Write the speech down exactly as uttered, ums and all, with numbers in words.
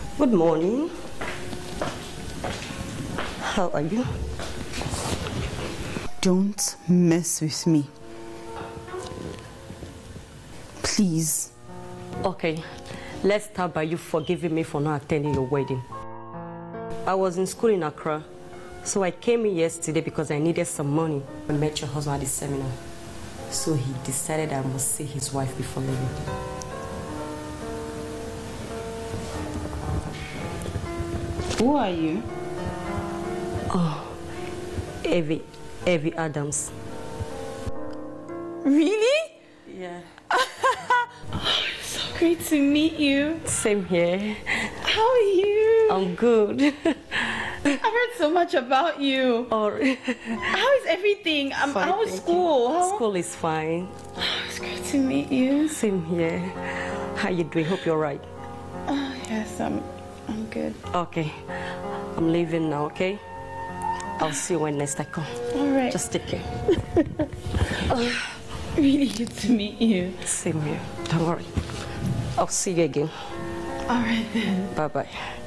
Good morning. How are you? Don't mess with me. Please. Okay, let's start by you forgiving me for not attending your wedding. I was in school in Accra, so I came in yesterday because I needed some money. I met your husband at the seminar, so he decided I must see his wife before leaving. Who are you? Oh, Evie, Evie Adams. Really? Yeah. Oh, it's so great to meet you. Same here. How are you? I'm good. I've heard so much about you. Oh. How is everything? Um, Fine, how was thank school? you. How... School is fine. Oh, it's great to meet you. Same here. How you doing? Hope you're right. Oh, yes, I'm, I'm good. Okay. I'm leaving now, okay? I'll see you when next I come. All right. Just take care. Oh, really good to meet you. Same here. Don't worry. I'll see you again. All right then. Bye-bye.